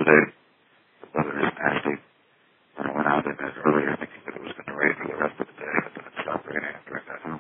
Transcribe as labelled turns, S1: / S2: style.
S1: today. The weather is nasty. When I went out in it earlier thinking that it was going to rain for the rest of the day, but then it stopped raining after I got home.